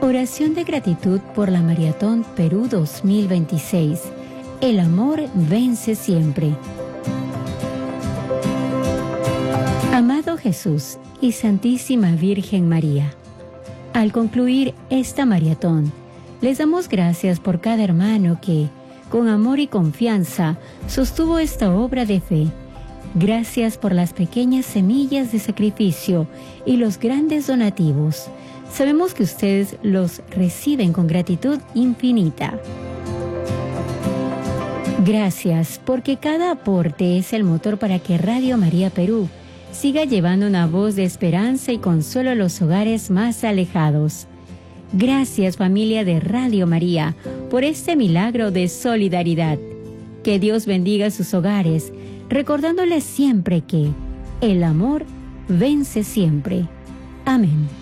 Oración de gratitud por la Maratón Perú 2026. El amor vence siempre. Amado Jesús y Santísima Virgen María, al concluir esta maratón, les damos gracias por cada hermano que, con amor y confianza, sostuvo esta obra de fe. Gracias por las pequeñas semillas de sacrificio y los grandes donativos. Sabemos que ustedes los reciben con gratitud infinita. Gracias, porque cada aporte es el motor para que Radio María Perú siga llevando una voz de esperanza y consuelo a los hogares más alejados. Gracias, familia de Radio María, por este milagro de solidaridad. Que Dios bendiga sus hogares, recordándoles siempre que el amor vence siempre. Amén.